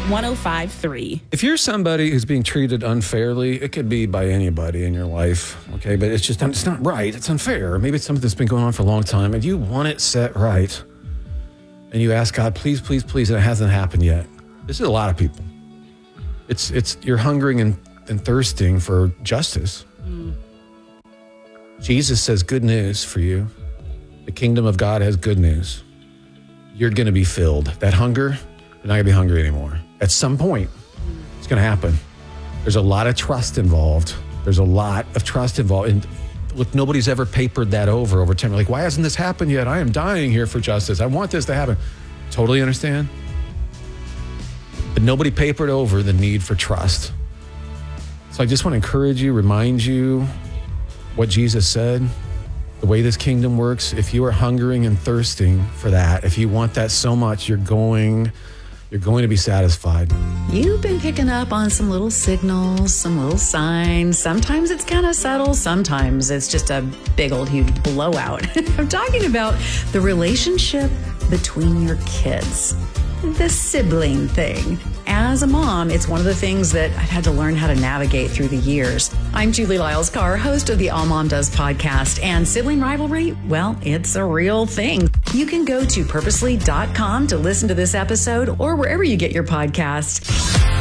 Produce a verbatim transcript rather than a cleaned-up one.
one oh five point three. If you're somebody who's being treated unfairly, it could be by anybody in your life, okay? But it's just, it's not right. It's unfair. Maybe it's something that's been going on for a long time, and you want it set right. And you ask God, please, please, please, and it hasn't happened yet. This is a lot of people. It's, it's you're hungering and, and thirsting for justice. Mm. Jesus says good news for you. The kingdom of God has good news. You're going to be filled. That hunger, you're not going to be hungry anymore. At some point, it's going to happen. There's a lot of trust involved. There's a lot of trust involved. And look, nobody's ever papered that over over time. We're like, why hasn't this happened yet? I am dying here for justice. I want this to happen. Totally understand. But nobody papered over the need for trust. So I just want to encourage you, remind you what Jesus said, the way this kingdom works. If you are hungering and thirsting for that, if you want that so much, you're going... You're going to be satisfied. You've been picking up on some little signals, some little signs. Sometimes it's kind of subtle. Sometimes it's just a big old huge blowout. I'm talking about the relationship between your kids, the sibling thing. As a mom, it's one of the things that I've had to learn how to navigate through the years. I'm Julie Lyles-Carr, host of the All Mom Does podcast, and sibling rivalry, well, it's a real thing. You can go to purposely dot com to listen to this episode or wherever you get your podcasts.